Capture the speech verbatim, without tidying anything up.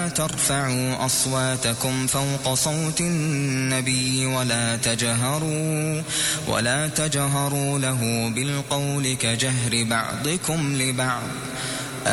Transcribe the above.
ترفعوا أصواتكم فوق صوت النبي ولا تجهروا ولا تجهروا له بالقول كجهر بعضكم لبعض